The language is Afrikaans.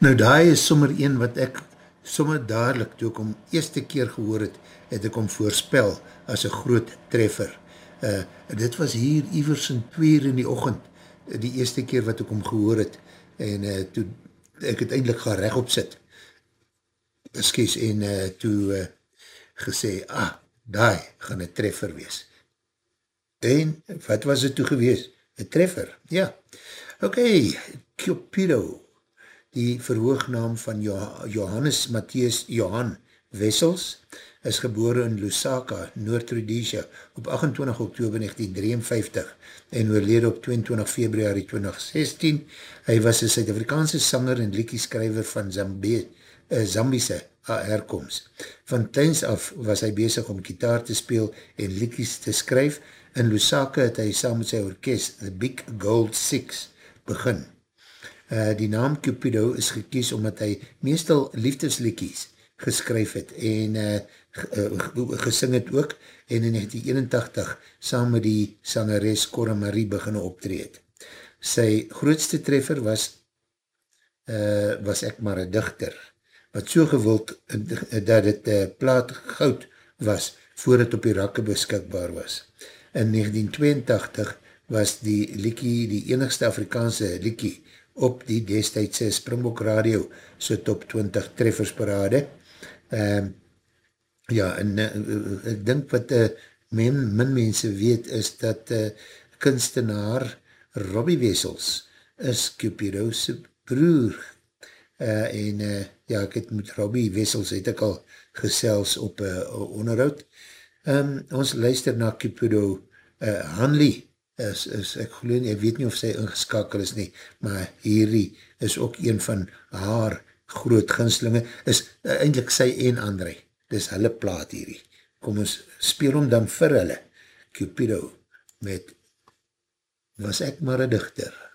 Nou daai is sommer een wat ek sommer dadelijk, toe ek om eerste keer gehoor het ek om voorspel as een groot treffer. Dit was hier iewers in 2 uur in die ochend, die eerste keer wat ek om gehoor het, en toe ek het eindelijk gaan recht op sit, excuse, en toe gesê, daai gaan een treffer wees. En wat was het toe gewees? Een treffer, ja. Ok, Cupido, die verhoognaam van Johannes Matthias Johan Wessels, is gebore in Lusaka, Noord-Rhodesia, op 28 oktober 1953 en oorlede op 22 februari 2016. Hy was een Suid-Afrikaanse sanger en liedjeskrywer van Zambiese herkomst. Van kleins af was hy bezig om gitaar te speel en liedjes te skryf. In Lusaka het hy saam met sy orkest, The Big Gold Six, begin. Die naam Cupido is gekies omdat hy meestal liefdesliedjies geskryf het en gesing het ook, en in 1981 saam met die sangeres Cora Marie begin optreed. Sy grootste treffer was Ek maar 'n digter, wat so gewild dat het plaat goud was voor het op die rakke beskikbaar was. In 1982 was die liedjie die enigste Afrikaanse liedjie op die destijdse Springbok Radio so top 20 treffersparade. Ja, en ek dink wat min mense weet is dat kunstenaar Robbie Wessels is Cupido's broer. Ja, ek het met Robbie Wessels het ek al gesels op onderhoud. Ons luister na Cupido. Hanley is ek geloof, ek weet nie of sy ingeskakel is nie, maar hierdie is ook een van haar groot gunstelinge, is eindelijk sy en André, dis hulle plaat hierdie. Kom ons speel hom dan vir hulle, Cupido, met Was ek maar 'n digter.